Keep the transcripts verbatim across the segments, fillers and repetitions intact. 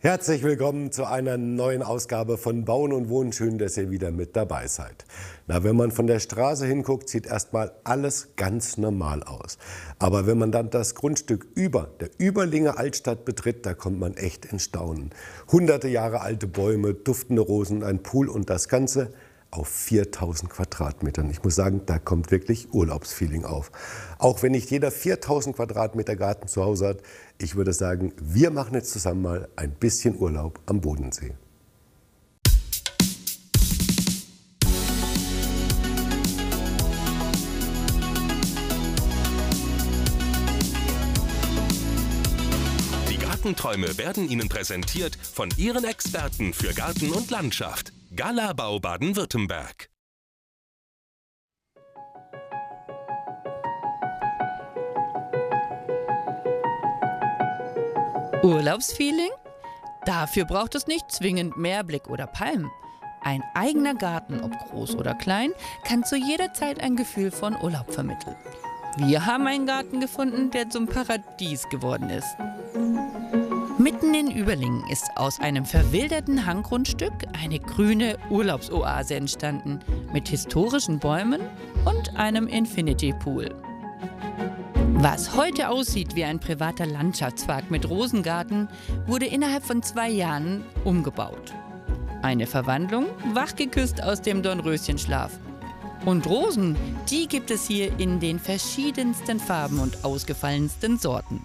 Herzlich willkommen zu einer neuen Ausgabe von Bauen und Wohnen. Schön, dass ihr wieder mit dabei seid. Na, wenn man von der Straße hinguckt, sieht erstmal alles ganz normal aus. Aber wenn man dann das Grundstück über der Überlinger Altstadt betritt, da kommt man echt in Staunen. Hunderte Jahre alte Bäume, duftende Rosen, ein Pool und das Ganze auf viertausend Quadratmetern. Ich muss sagen, da kommt wirklich Urlaubsfeeling auf. Auch wenn nicht jeder viertausend Quadratmeter Garten zu Hause hat, ich würde sagen, wir machen jetzt zusammen mal ein bisschen Urlaub am Bodensee. Die Gartenträume werden Ihnen präsentiert von Ihren Experten für Garten und Landschaft. Galabau Baden-Württemberg. Urlaubsfeeling? Dafür braucht es nicht zwingend Meerblick oder Palmen. Ein eigener Garten, ob groß oder klein, kann zu jeder Zeit ein Gefühl von Urlaub vermitteln. Wir haben einen Garten gefunden, der zum Paradies geworden ist. Mitten in Überlingen ist aus einem verwilderten Hanggrundstück eine grüne Urlaubsoase entstanden, mit historischen Bäumen und einem Infinity Pool. Was heute aussieht wie ein privater Landschaftspark mit Rosengarten, wurde innerhalb von zwei Jahren umgebaut. Eine Verwandlung, wachgeküsst aus dem Dornröschenschlaf. Und Rosen, die gibt es hier in den verschiedensten Farben und ausgefallensten Sorten.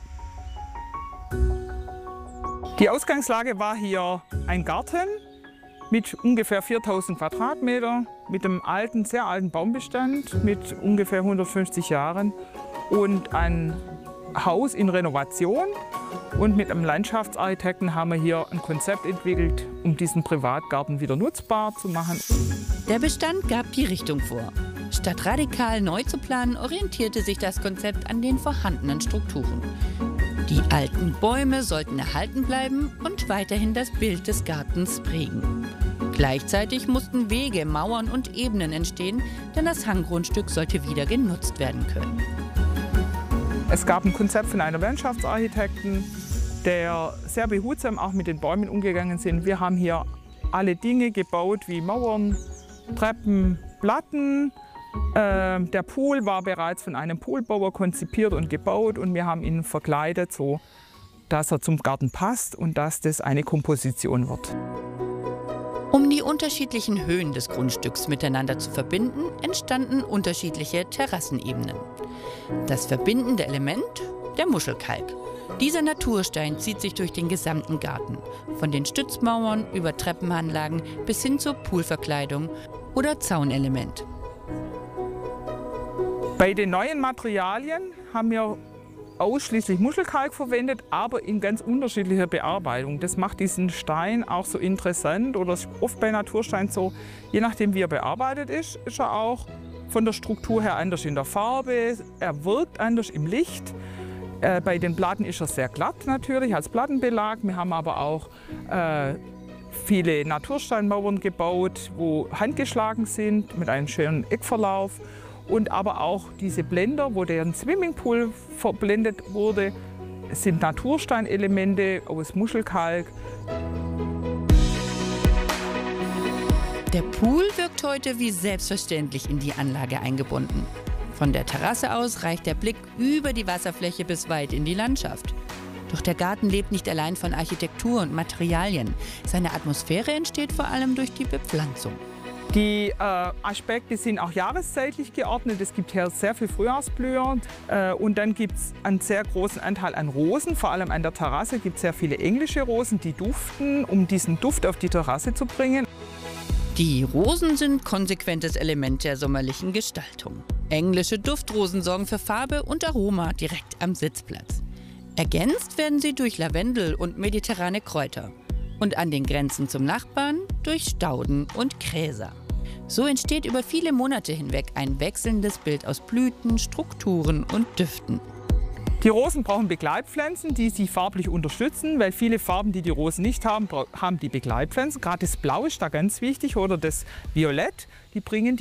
Die Ausgangslage war hier ein Garten mit ungefähr viertausend Quadratmeter, mit einem alten, sehr alten Baumbestand mit ungefähr hundertfünfzig Jahren und ein Haus in Renovation. Und mit einem Landschaftsarchitekten haben wir hier ein Konzept entwickelt, um diesen Privatgarten wieder nutzbar zu machen. Der Bestand gab die Richtung vor. Statt radikal neu zu planen, orientierte sich das Konzept an den vorhandenen Strukturen. Die alten Bäume sollten erhalten bleiben und weiterhin das Bild des Gartens prägen. Gleichzeitig mussten Wege, Mauern und Ebenen entstehen, denn das Hanggrundstück sollte wieder genutzt werden können. Es gab ein Konzept von einem Landschaftsarchitekten, der sehr behutsam auch mit den Bäumen umgegangen ist. Wir haben hier alle Dinge gebaut wie Mauern, Treppen, Platten. Äh, der Pool war bereits von einem Poolbauer konzipiert und gebaut und wir haben ihn verkleidet, so dass er zum Garten passt und dass das eine Komposition wird. Um die unterschiedlichen Höhen des Grundstücks miteinander zu verbinden, entstanden unterschiedliche Terrassenebenen. Das verbindende Element, der Muschelkalk. Dieser Naturstein zieht sich durch den gesamten Garten, von den Stützmauern über Treppenanlagen bis hin zur Poolverkleidung oder Zaunelement. Bei den neuen Materialien haben wir ausschließlich Muschelkalk verwendet, aber in ganz unterschiedlicher Bearbeitung. Das macht diesen Stein auch so interessant, oder ist oft bei Naturstein so, je nachdem wie er bearbeitet ist, ist er auch von der Struktur her anders in der Farbe, er wirkt anders im Licht. Äh, bei den Platten ist er sehr glatt natürlich als Plattenbelag. Wir haben aber auch äh, viele Natursteinmauern gebaut, wo handgeschlagen sind mit einem schönen Eckverlauf. Und aber auch diese Blender, wo der Swimmingpool verblendet wurde, sind Natursteinelemente aus Muschelkalk. Der Pool wirkt heute wie selbstverständlich in die Anlage eingebunden. Von der Terrasse aus reicht der Blick über die Wasserfläche bis weit in die Landschaft. Doch der Garten lebt nicht allein von Architektur und Materialien. Seine Atmosphäre entsteht vor allem durch die Bepflanzung. Die äh, Aspekte sind auch jahreszeitlich geordnet. Es gibt hier sehr viel Frühjahrsblüher. Äh, und dann gibt es einen sehr großen Anteil an Rosen. Vor allem an der Terrasse gibt es sehr viele englische Rosen, die duften, um diesen Duft auf die Terrasse zu bringen. Die Rosen sind konsequentes Element der sommerlichen Gestaltung. Englische Duftrosen sorgen für Farbe und Aroma direkt am Sitzplatz. Ergänzt werden sie durch Lavendel und mediterrane Kräuter. Und an den Grenzen zum Nachbarn durch Stauden und Gräser. So entsteht über viele Monate hinweg ein wechselndes Bild aus Blüten, Strukturen und Düften. Die Rosen brauchen Begleitpflanzen, die sie farblich unterstützen, weil viele Farben, die die Rosen nicht haben, haben die Begleitpflanzen. Gerade das Blau ist da ganz wichtig oder das Violett, die bringen